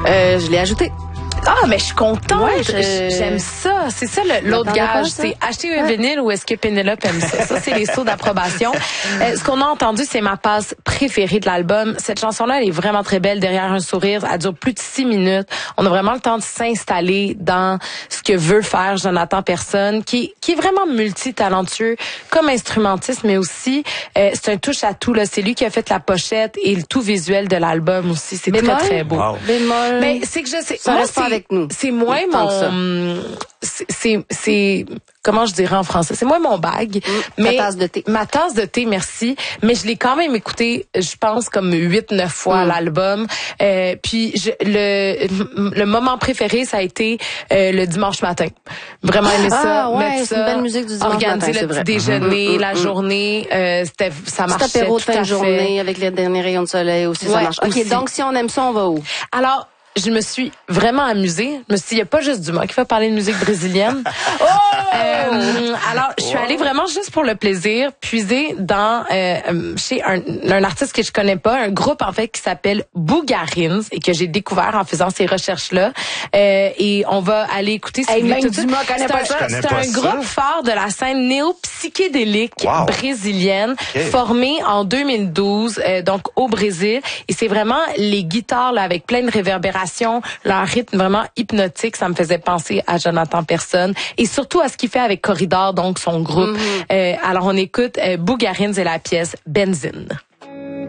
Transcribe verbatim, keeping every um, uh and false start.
Euh, je l'ai ajouté. Ah, mais je suis contente. Ouais, je- J'aime ça. C'est ça le- l'autre M'attendais pas à gage. ça. C'est acheter un vinyle ou est-ce que Pénélope aime ça? Ça, c'est les sauts d'approbation. Euh, ce qu'on a entendu, c'est ma passe préférée de l'album. Cette chanson-là, elle est vraiment très belle. Derrière un sourire, elle dure plus de six minutes. On a vraiment le temps de s'installer dans ce que veut faire Jonathan Personne, qui, qui est vraiment multitalentueux comme instrumentiste, mais aussi, euh, c'est un touche à tout, là. C'est lui qui a fait la pochette et le tout visuel de l'album aussi. C'est très, Bémol? très beau. Wow. Bémol. Mais c'est que je sais, Ça moi, reste pas c'est- avec nous. c'est moins Tant que ça. mon, c'est, c'est, c'est, comment je dirais en français, c'est moins mon bag. mais ta tasse de thé. Ma tasse de thé, merci. Mais je l'ai quand même écouté, je pense comme huit, neuf fois Mm. l'album. Euh, puis je, le, le moment préféré, ça a été euh, le dimanche matin. Vraiment aimé ça. Ah, ouais, mettre c'est ça, une belle musique du dimanche organiser matin, c'est le vrai. petit déjeuner, Mm, mm, la mm. journée, euh, c'était, ça Petit marchait apéro de tout fin à de fait. journée avec les derniers rayons de soleil aussi, ça Ouais, marche. OK, aussi. donc si on aime ça, on va où? Alors, je me suis vraiment amusée. Je me suis dit, il n'y a pas juste Dumas qui va parler de musique brésilienne. oh! Euh, alors, je suis allée vraiment juste pour le plaisir, puiser dans euh, chez un, un artiste que je connais pas, un groupe en fait qui s'appelle Bougarins et que j'ai découvert en faisant ces recherches-là. Euh, et on va aller écouter si Hey, vous voulez même tout de suite. Dumas connaît C'est pas un- ça. Je connais C'est pas un ça. groupe phare de la scène néo-psychédélique Wow. brésilienne, Ok. formé en deux mille douze, euh, donc au Brésil. Et c'est vraiment les guitares là avec plein de réverbérations, leur rythme vraiment hypnotique, ça me faisait penser à Jonathan Personne et surtout à ce qu'il fait avec Corridor, donc son groupe. Euh, alors on écoute euh, Bougarins et la pièce Benzine.